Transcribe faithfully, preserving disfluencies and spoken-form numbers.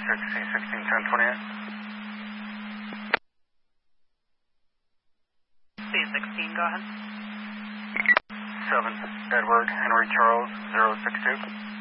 six, C sixteen ten twenty-eight. C sixteen, go ahead. seven, Edward Henry Charles, zero six two.